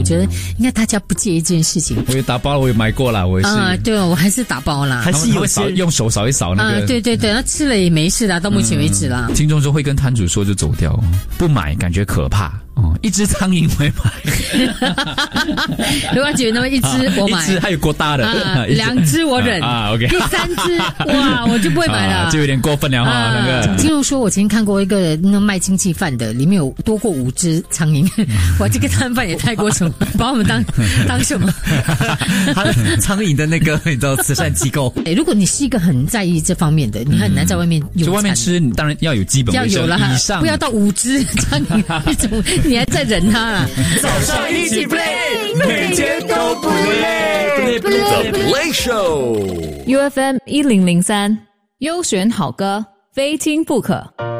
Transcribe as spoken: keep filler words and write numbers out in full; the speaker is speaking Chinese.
我觉得应该大家不介意这件事情。 我也打包了，我也买过啦，我也是。 啊，对，我还是打包啦。 还是有扫用手扫一扫那个。 啊，对对对，那吃了也没事啦，到目前为止啦。 嗯、听众说会跟摊主说就走掉，不买感觉可怕。哦，一只苍蝇会买。 如果觉得那么一只我买， 一只还有过大的， 啊、两只我忍啊, 啊 ，OK， 第三只哇我就不会买了， 啊、就有点过分了哈、啊。那个， 听说说我曾经看过一个那个卖经济饭的，里面有多过五只苍蝇，哇，这个摊贩也太过分，把我们当当什么？ 苍蝇的那个你知道慈善机构。 哎，如果你是一个很在意这方面的，你很难在外面用餐。 就外面吃，你当然要有基本卫生， 要有了以上不要到五只苍蝇一种，你还在忍它啦。 早上一起 play， 每天都不累。The Play Show， U F M 一零零三，优选好歌，非听不可。